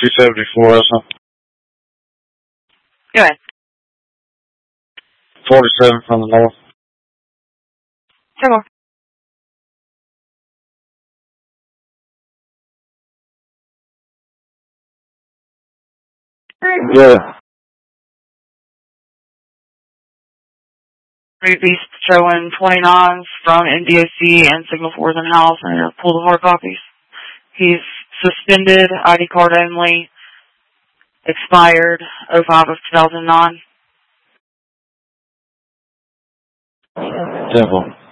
274, Russell. Go ahead. 47 from the north. Say more. Yeah. East showing 29s from NDOC and Signal 4s in house, and you're pull the hard copies. He's suspended, ID card only, expired 05 of 2009. Temple.